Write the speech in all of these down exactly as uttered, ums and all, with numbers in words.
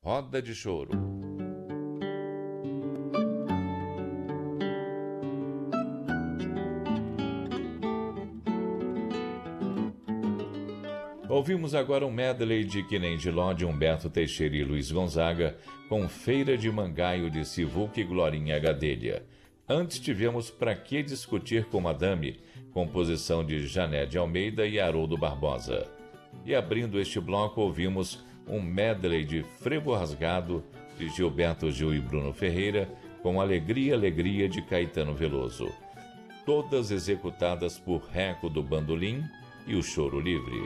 Roda de Choro. Ouvimos agora um medley de Que Nem de Ló, de Humberto Teixeira e Luiz Gonzaga, com Feira de Mangaio de Sivuca e Glorinha Gadelha. Antes tivemos Pra Que Discutir com Madame, composição de Jané de Almeida e Haroldo Barbosa. E abrindo este bloco ouvimos um medley de Frevo Rasgado, de Gilberto Gil e Bruno Ferreira, com Alegria, Alegria, de Caetano Veloso. Todas executadas por Reco do Bandolim e o Choro Livre.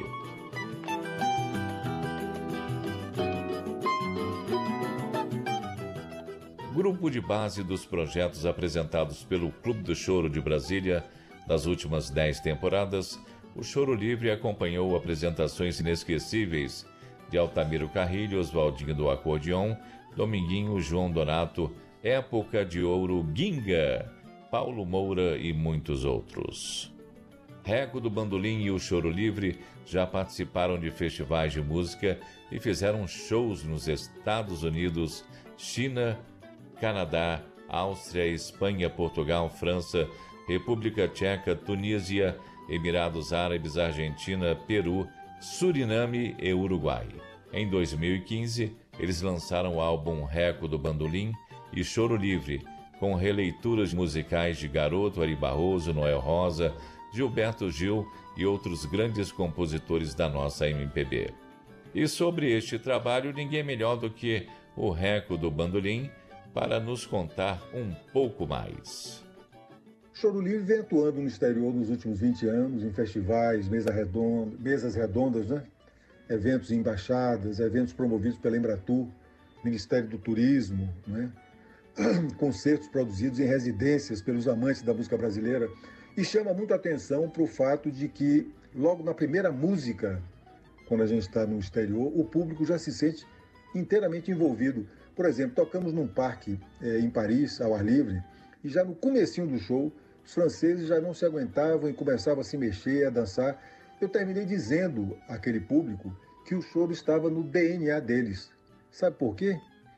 Grupo de base dos projetos apresentados pelo Clube do Choro de Brasília nas últimas dez temporadas, o Choro Livre acompanhou apresentações inesquecíveis de Altamiro Carrilho, Oswaldinho do Acordeon, Dominguinho, João Donato, Época de Ouro, Ginga, Paulo Moura e muitos outros. Reco do Bandolim e o Choro Livre já participaram de festivais de música e fizeram shows nos Estados Unidos, China, Canadá, Áustria, Espanha, Portugal, França, República Tcheca, Tunísia, Emirados Árabes, Argentina, Peru, Suriname e Uruguai. Em dois mil e quinze, eles lançaram o álbum Reco do Bandolim e Choro Livre, com releituras musicais de Garoto, Ari Barroso, Noel Rosa, Gilberto Gil e outros grandes compositores da nossa M P B. E sobre este trabalho, ninguém melhor do que o Reco do Bandolim para nos contar um pouco mais. Choro Livre vem atuando no exterior nos últimos vinte anos, em festivais, mesa redonda, mesas redondas, né? Eventos em embaixadas, eventos promovidos pela Embratur, Ministério do Turismo, né? Concertos produzidos em residências pelos amantes da música brasileira. E chama muito a atenção para o fato de que, logo na primeira música, quando a gente está no exterior, o público já se sente inteiramente envolvido. Por exemplo, tocamos num parque é, em Paris, ao ar livre, e já no comecinho do show, os franceses já não se aguentavam e começavam a se mexer, a dançar. Eu terminei dizendo àquele público que o choro estava no D N A deles. Sabe por quê?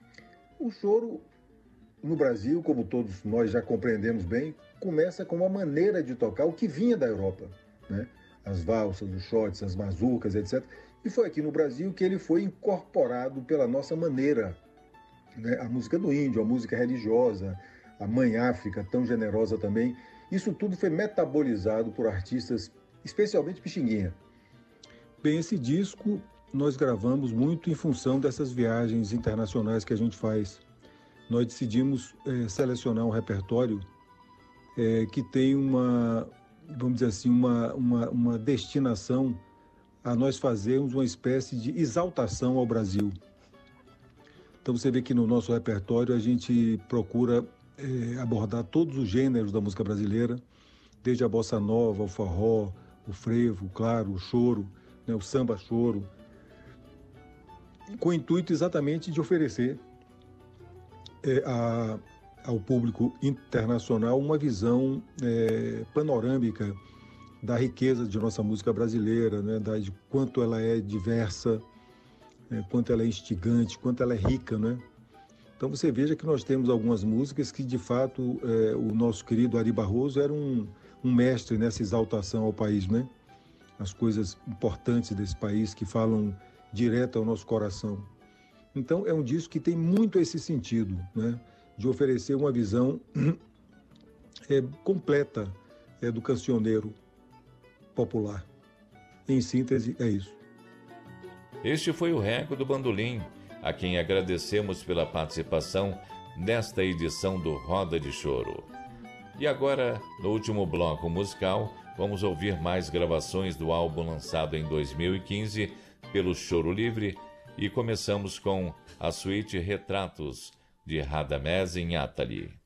O choro, no Brasil, como todos nós já compreendemos bem, começa com uma maneira de tocar, o que vinha da Europa, né? As valsas, os shots, as mazurcas, etcétera. E foi aqui no Brasil que ele foi incorporado pela nossa maneira, né? A música do índio, a música religiosa, a Mãe África, tão generosa também. Isso tudo foi metabolizado por artistas, especialmente Pixinguinha. Bem, esse disco nós gravamos muito em função dessas viagens internacionais que a gente faz. Nós decidimos é, selecionar um repertório é, que tem uma, vamos dizer assim, uma, uma, uma destinação a nós fazermos uma espécie de exaltação ao Brasil. Então você vê que no nosso repertório a gente procura é, abordar todos os gêneros da música brasileira, desde a bossa nova, o forró, o frevo, claro, o choro, né, o samba-choro, com o intuito exatamente de oferecer é, a, ao público internacional uma visão é, panorâmica da riqueza de nossa música brasileira, né, da, de quanto ela é diversa, é, quanto ela é instigante, quanto ela é rica, né? Então você veja que nós temos algumas músicas que, de fato, é, o nosso querido Ari Barroso era um, um mestre nessa exaltação ao país, né? As coisas importantes desse país que falam direto ao nosso coração. Então é um disco que tem muito esse sentido, né? De oferecer uma visão é, completa é, do cancioneiro popular. Em síntese, é isso. Este foi o Reco do Bandolim, a quem agradecemos pela participação nesta edição do Roda de Choro. E agora, no último bloco musical, vamos ouvir mais gravações do álbum lançado em dois mil e quinze pelo Choro Livre e começamos com a suíte Retratos, de Radamés Inátali.